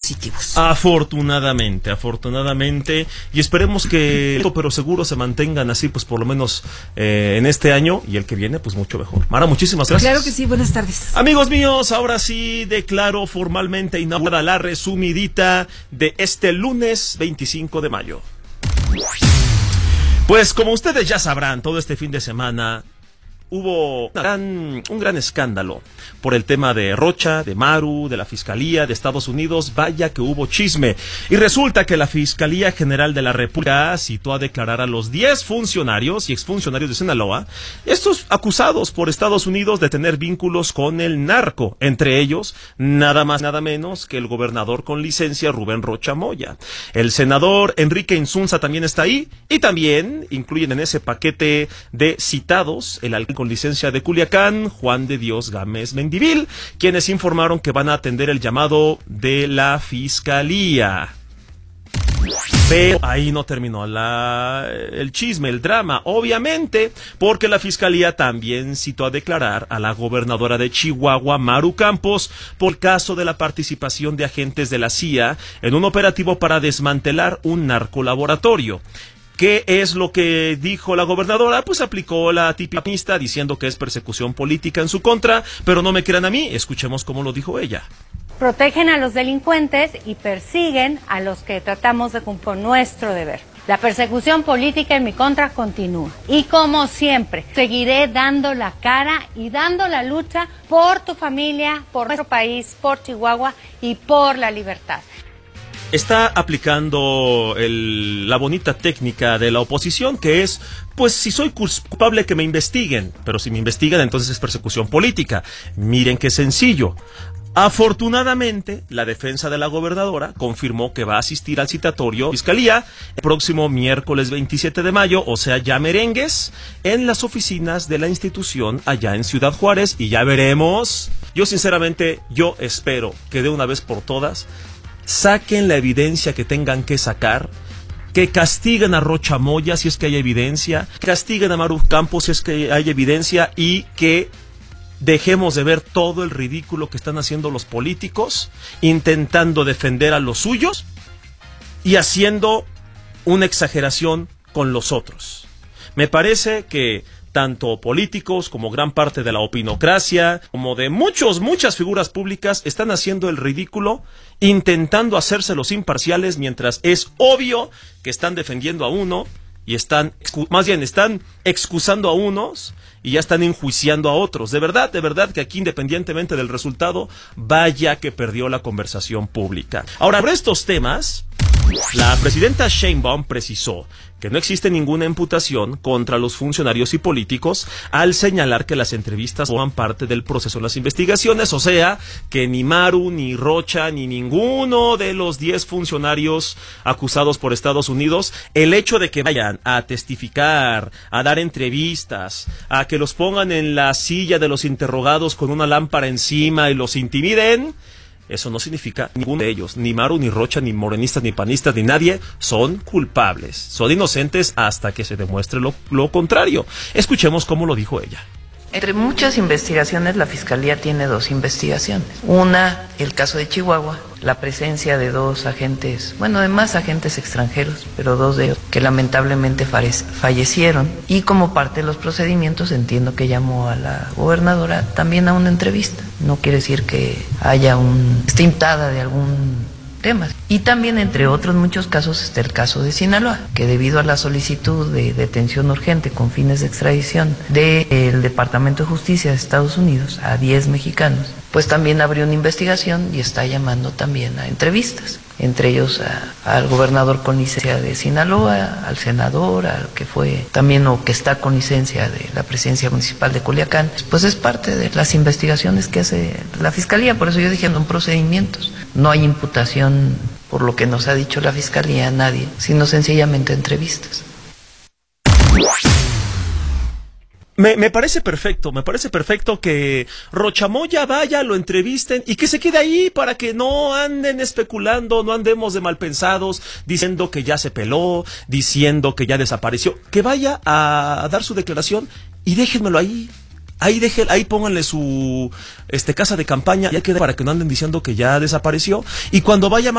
positivos. Afortunadamente, y esperemos que, pero seguro se mantengan así, pues por lo menos en este año y el que viene, pues mucho mejor. Mara, muchísimas gracias. Claro que sí, buenas tardes. Amigos míos, ahora sí declaro formalmente inaugurada la resumidita de este lunes 25 de mayo. Pues como ustedes ya sabrán, todo este fin de semana hubo un gran escándalo por el tema de Rocha, de Maru, de la Fiscalía de Estados Unidos. Vaya que hubo chisme. Y resulta que la Fiscalía General de la República citó a declarar a los 10 funcionarios y exfuncionarios de Sinaloa, estos acusados por Estados Unidos de tener vínculos con el narco, entre ellos nada más nada menos que el gobernador con licencia Rubén Rocha Moya. El senador Enrique Insunza también está ahí, y también incluyen en ese paquete de citados el alcalde con licencia de Culiacán, Juan de Dios Gámez Mendivil, quienes informaron que van a atender el llamado de la Fiscalía. Pero ahí no terminó el chisme, el drama, obviamente, porque la Fiscalía también citó a declarar a la gobernadora de Chihuahua, Maru Campos, por caso de la participación de agentes de la CIA en un operativo para desmantelar un narcolaboratorio. ¿Qué es lo que dijo la gobernadora? Pues aplicó la típica pista diciendo que es persecución política en su contra, pero no me crean a mí, escuchemos cómo lo dijo ella. Protegen a los delincuentes y persiguen a los que tratamos de cumplir nuestro deber. La persecución política en mi contra continúa. Y como siempre, seguiré dando la cara y dando la lucha por tu familia, por nuestro país, por Chihuahua y por la libertad. Está aplicando la bonita técnica de la oposición, que es, pues si soy culpable que me investiguen, pero si me investigan entonces es persecución política. Miren qué sencillo. Afortunadamente, la defensa de la gobernadora confirmó que va a asistir al citatorio de Fiscalía el próximo miércoles 27 de mayo, o sea, ya merengues, en las oficinas de la institución allá en Ciudad Juárez, y ya veremos. Yo sinceramente, yo espero que de una vez por todas saquen la evidencia que tengan que sacar, que castiguen a Rocha Moya si es que hay evidencia, que castiguen a Maru Campos si es que hay evidencia, y que dejemos de ver todo el ridículo que están haciendo los políticos, intentando defender a los suyos y haciendo una exageración con los otros. Me parece que tanto políticos como gran parte de la opinocracia, como de muchas figuras públicas, están haciendo el ridículo, intentando hacerse los imparciales, mientras es obvio que están defendiendo a uno y están excusando a unos y ya están enjuiciando a otros. De verdad que aquí, independientemente del resultado, vaya que perdió la conversación pública. Ahora, sobre estos temas, la presidenta Sheinbaum precisó que no existe ninguna imputación contra los funcionarios y políticos, al señalar que las entrevistas forman parte del proceso de las investigaciones, o sea, que ni Maru, ni Rocha, ni ninguno de los 10 funcionarios acusados por Estados Unidos, el hecho de que vayan a testificar, a dar entrevistas, a que los pongan en la silla de los interrogados con una lámpara encima y los intimiden, eso no significa ninguno de ellos, ni Maru, ni Rocha, ni morenistas, ni panistas, ni nadie, son culpables. Son inocentes hasta que se demuestre lo contrario. Escuchemos cómo lo dijo ella. Entre muchas investigaciones, la Fiscalía tiene 2 investigaciones. Una, el caso de Chihuahua, la presencia de 2 agentes, además agentes extranjeros, pero 2 de ellos que lamentablemente fallecieron. Y como parte de los procedimientos, entiendo que llamó a la gobernadora también a una entrevista. No quiere decir que haya esté imputada de algún temas. Y también, entre otros muchos casos, está el caso de Sinaloa, que debido a la solicitud de detención urgente con fines de extradición del Departamento de Justicia de Estados Unidos a 10 mexicanos, pues también abrió una investigación y está llamando también a entrevistas, entre ellos al gobernador con licencia de Sinaloa, al senador, al que fue también o que está con licencia de la presidencia municipal de Culiacán. Pues es parte de las investigaciones que hace la Fiscalía, por eso yo dije, son procedimientos. No hay imputación, por lo que nos ha dicho la Fiscalía, a nadie, sino sencillamente entrevistas. Me parece perfecto que Rocha Moya vaya, lo entrevisten y que se quede ahí para que no anden especulando, no andemos de malpensados, diciendo que ya se peló, diciendo que ya desapareció. Que vaya a dar su declaración y déjenmelo ahí. Ahí pónganle su casa de campaña, ya queda, para que no anden diciendo que ya desapareció. Y cuando vaya